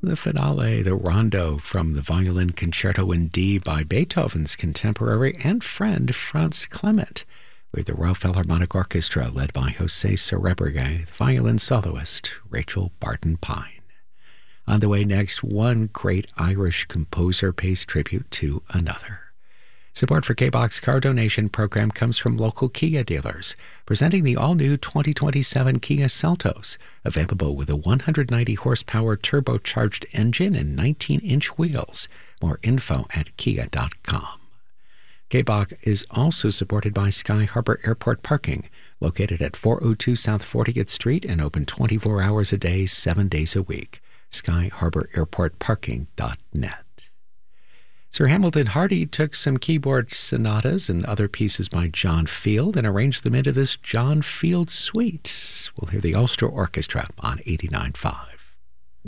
The finale, the Rondo from the Violin Concerto in D by Beethoven's contemporary and friend Franz Clement, with the Royal Philharmonic Orchestra led by José Sorebregue, the violin soloist Rachel Barton-Pine. On the way next, one great Irish composer pays tribute to another. Support for K-Box car donation program comes from local Kia dealers, presenting the all-new 2027 Kia Seltos, available with a 190-horsepower turbocharged engine and 19-inch wheels. More info at kia.com. K-Box is also supported by Sky Harbor Airport Parking, located at 402 South 40th Street and open 24 hours a day, 7 days a week. SkyHarborAirportParking.net. Sir Hamilton Hardy took some keyboard sonatas and other pieces by John Field and arranged them into this John Field suite. We'll hear the Ulster Orchestra on 89.5.